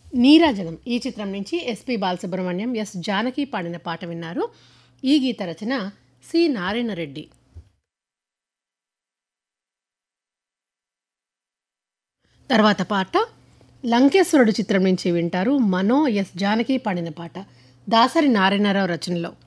నీరాజనం ఈ చిత్రం నుంచి ఎస్పి బాలసుబ్రహ్మణ్యం, ఎస్ జానకి పాడిన పాట విన్నారు. ఈ గీత రచన సి నారాయణ రెడ్డి. తర్వాత పాట లంకేశ్వరుడు చిత్రం నుంచి వింటారు. మనో, ఎస్ జానకి పాడిన పాట దాసరి నారాయణరావు రచనలో.